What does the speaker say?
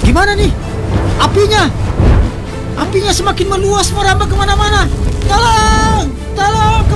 Gimana nih? Apinya semakin meluas, merambah kemana-mana. Tolong! Tolong!